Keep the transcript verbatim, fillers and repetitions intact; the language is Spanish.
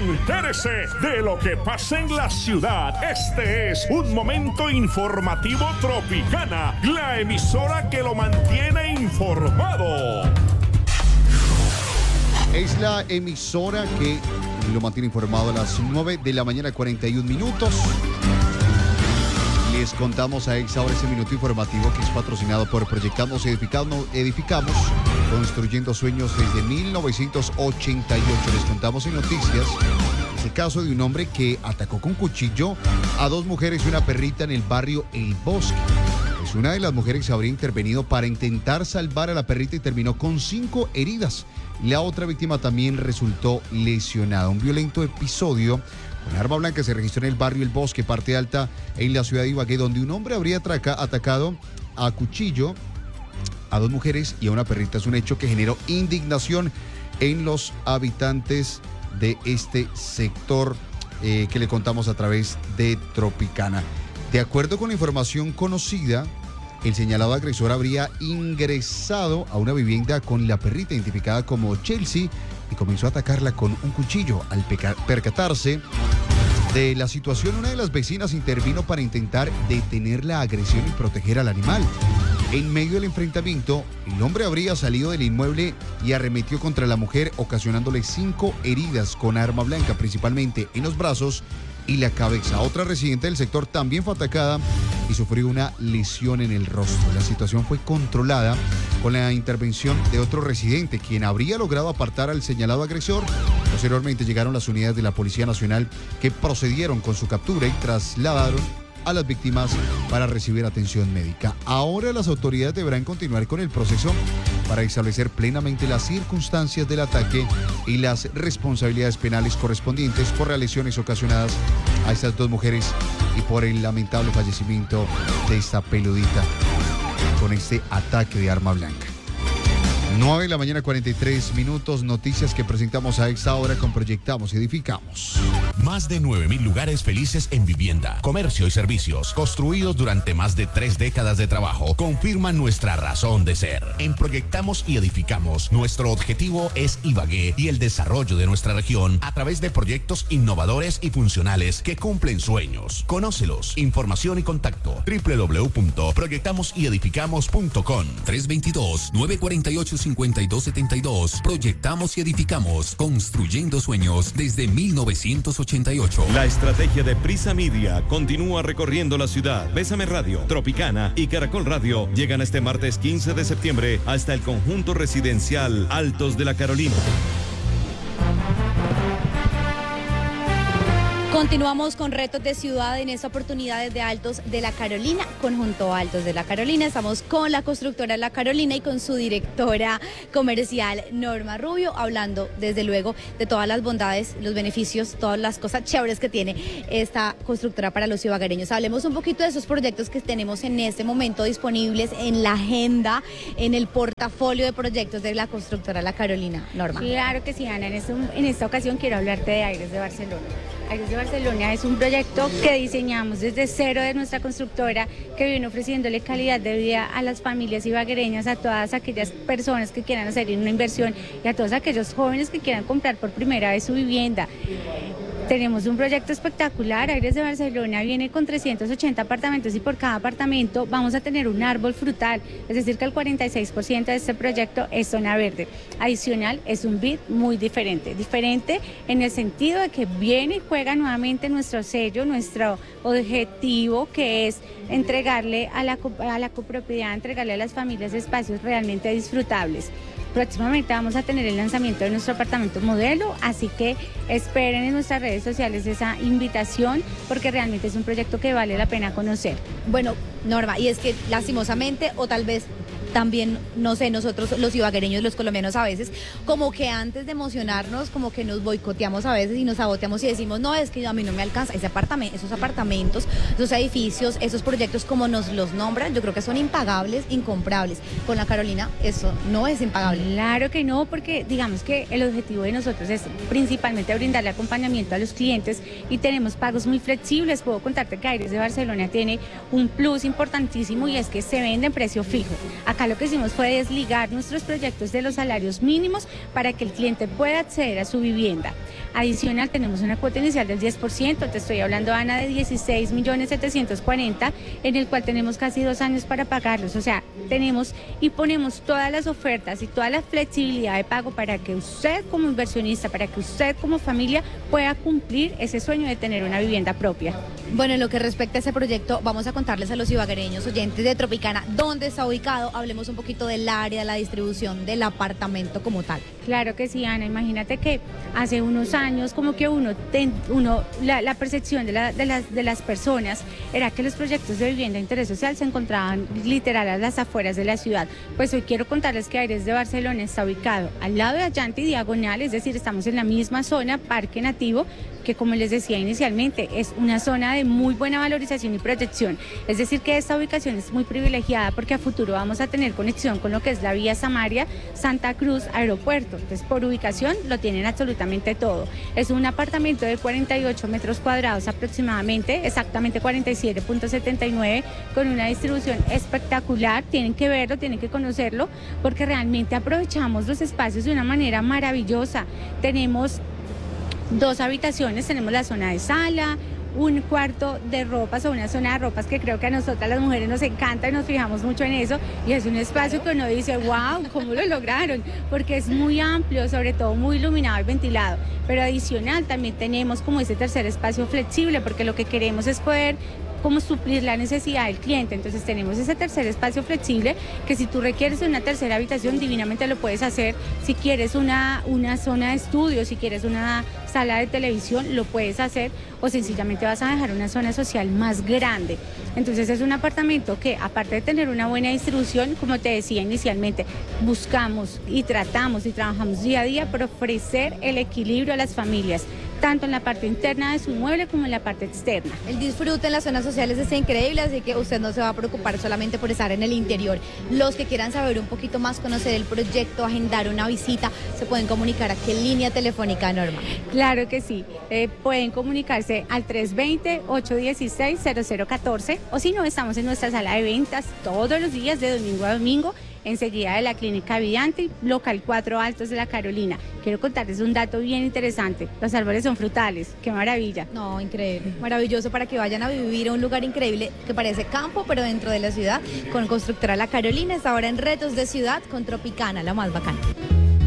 Entérese de lo que pasa en la ciudad. Este es un momento informativo Tropicana, la emisora que lo mantiene informado. Es la emisora que lo mantiene informado a las nueve de la mañana, cuarenta y un minutos. Les contamos a esta hora ese minuto informativo que es patrocinado por Proyectamos y Edificamos, Edificamos, construyendo sueños desde mil novecientos ochenta y ocho. Les contamos en noticias el caso de un hombre que atacó con cuchillo a dos mujeres y una perrita en el barrio El Bosque. Pues una de las mujeres habría intervenido para intentar salvar a la perrita y terminó con cinco heridas. La otra víctima también resultó lesionada. Un violento episodio con arma blanca se registró en el barrio El Bosque, parte alta, en la ciudad de Ibagué, donde un hombre habría atraca, atacado a cuchillo a dos mujeres y a una perrita. Es un hecho que generó indignación en los habitantes de este sector eh, que le contamos a través de Tropicana. De acuerdo con la información conocida, el señalado agresor habría ingresado a una vivienda con la perrita identificada como Chelsea y comenzó a atacarla con un cuchillo. Al peca- percatarse de la situación, una de las vecinas intervino para intentar detener la agresión y proteger al animal. En medio del enfrentamiento, el hombre habría salido del inmueble y arremetió contra la mujer, ocasionándole cinco heridas con arma blanca, principalmente en los brazos y la cabeza. Otra residente del sector también fue atacada y sufrió una lesión en el rostro. La situación fue controlada con la intervención de otro residente, quien habría logrado apartar al señalado agresor. Posteriormente llegaron las unidades de la Policía Nacional que procedieron con su captura y trasladaron a las víctimas para recibir atención médica. Ahora las autoridades deberán continuar con el proceso para establecer plenamente las circunstancias del ataque y las responsabilidades penales correspondientes por las lesiones ocasionadas a estas dos mujeres y por el lamentable fallecimiento de esta peludita con este ataque de arma blanca. nueve de la mañana, cuarenta y tres minutos, noticias que presentamos a esta hora con Proyectamos y Edificamos. Más de nueve mil lugares felices en vivienda, comercio y servicios, construidos durante más de tres décadas de trabajo, confirman nuestra razón de ser. En Proyectamos y Edificamos, nuestro objetivo es Ibagué y el desarrollo de nuestra región a través de proyectos innovadores y funcionales que cumplen sueños. Conócelos. Información y contacto doble u doble u doble u punto proyectamos y edificamos punto com. tres dos dos, nueve cuatro ocho, cinco dos siete dos. Proyectamos y Edificamos, construyendo sueños desde mil novecientos ochenta y ocho. La estrategia de Prisa Media continúa recorriendo la ciudad. Bésame Radio, Tropicana y Caracol Radio llegan este martes quince de septiembre hasta el conjunto residencial Altos de la Carolina. Continuamos con Retos de Ciudad, en esta oportunidad desde Altos de la Carolina, conjunto Altos de la Carolina. Estamos con la constructora La Carolina y con su directora comercial Norma Rubio, hablando desde luego de todas las bondades, los beneficios, todas las cosas chéveres que tiene esta constructora para los ibaguereños. Hablemos un poquito de esos proyectos que tenemos en este momento disponibles en la agenda, en el portafolio de proyectos de la constructora La Carolina. Norma. Claro que sí, Ana. En, este, en esta ocasión quiero hablarte de Aires de Barcelona. Aires de Barcelona es un proyecto que diseñamos desde cero de nuestra constructora, que viene ofreciéndole calidad de vida a las familias ibaguereñas, a todas aquellas personas que quieran hacer una inversión y a todos aquellos jóvenes que quieran comprar por primera vez su vivienda. Tenemos un proyecto espectacular. Aires de Barcelona viene con trescientos ochenta apartamentos y por cada apartamento vamos a tener un árbol frutal, es decir que el cuarenta y seis por ciento de este proyecto es zona verde. Adicional, es un B I D muy diferente, diferente en el sentido de que viene y juega nuevamente nuestro sello, nuestro objetivo, que es entregarle a la, a la copropiedad, entregarle a las familias espacios realmente disfrutables. Próximamente vamos a tener el lanzamiento de nuestro apartamento modelo, así que esperen en nuestras redes sociales esa invitación, porque realmente es un proyecto que vale la pena conocer. Bueno, Norma, y es que lastimosamente, o tal vez también, no sé, nosotros los ibaguereños, los colombianos a veces, como que antes de emocionarnos, como que nos boicoteamos a veces y nos saboteamos y decimos, no, es que a mí no me alcanza. Ese apartamento, esos apartamentos, esos edificios, esos proyectos como nos los nombran, yo creo que son impagables, incomprables. Con La Carolina eso no es impagable. Claro que no, porque digamos que el objetivo de nosotros es principalmente brindarle acompañamiento a los clientes y tenemos pagos muy flexibles. Puedo contarte que Aires de Barcelona tiene un plus importantísimo y es que se vende en precio fijo. Acá lo que hicimos fue desligar nuestros proyectos de los salarios mínimos para que el cliente pueda acceder a su vivienda. Adicional, tenemos una cuota inicial del diez por ciento, te estoy hablando, Ana, de dieciséis millones setecientos cuarenta, en el cual tenemos casi dos años para pagarlos. O sea, tenemos y ponemos todas las ofertas y toda la flexibilidad de pago para que usted como inversionista, para que usted como familia pueda cumplir ese sueño de tener una vivienda propia. Bueno, en lo que respecta a ese proyecto, vamos a contarles a los ibaguereños oyentes de Tropicana dónde está ubicado. Hablemos un poquito del área, la distribución del apartamento como tal. Claro que sí, Ana. Imagínate que hace unos años como que uno, ten, uno la, la percepción de, la, de, las, de las personas era que los proyectos de vivienda de interés social se encontraban literal a las afueras de la ciudad. Pues hoy quiero contarles que Aires de Barcelona está ubicado al lado de Allanta y Diagonal, es decir, estamos en la misma zona, Parque Nativo, que como les decía inicialmente, es una zona de muy buena valorización y protección. Es decir, que esta ubicación es muy privilegiada porque a futuro vamos a tener conexión con lo que es la vía Samaria, Santa Cruz, aeropuerto. Entonces, por ubicación lo tienen absolutamente todo. Es un apartamento de cuarenta y ocho metros cuadrados aproximadamente, exactamente cuarenta y siete punto setenta y nueve, con una distribución espectacular. Tienen que verlo, tienen que conocerlo, porque realmente aprovechamos los espacios de una manera maravillosa. Tenemos dos habitaciones, tenemos la zona de sala, un cuarto de ropas o una zona de ropas que creo que a nosotras las mujeres nos encanta y nos fijamos mucho en eso, y es un espacio que uno dice, wow, ¿cómo lo lograron? Porque es muy amplio, sobre todo muy iluminado y ventilado, pero adicional también tenemos como ese tercer espacio flexible, porque lo que queremos es poder como suplir la necesidad del cliente. Entonces tenemos ese tercer espacio flexible que si tú requieres una tercera habitación, divinamente lo puedes hacer. Si quieres una, una zona de estudio, si quieres una sala de televisión, lo puedes hacer, o sencillamente vas a dejar una zona social más grande. Entonces es un apartamento que, aparte de tener una buena distribución, como te decía inicialmente, buscamos y tratamos y trabajamos día a día por ofrecer el equilibrio a las familias, tanto en la parte interna de su inmueble como en la parte externa. El disfrute en las zonas sociales está increíble, así que usted no se va a preocupar solamente por estar en el interior. Los que quieran saber un poquito más, conocer el proyecto, agendar una visita, se pueden comunicar a qué línea telefónica, Norma. Claro que sí, eh, pueden comunicarse al tres dos cero, ocho uno seis, cero cero uno cuatro, o si no, estamos en nuestra sala de ventas todos los días de domingo a domingo, enseguida de la Clínica Vidanti, local cuatro Altos de la Carolina. Quiero contarles un dato bien interesante, los árboles son frutales, qué maravilla. No, increíble, maravilloso para que vayan a vivir a un lugar increíble que parece campo, pero dentro de la ciudad, con Constructora La Carolina. Está ahora en Retos de Ciudad con Tropicana, la más bacana.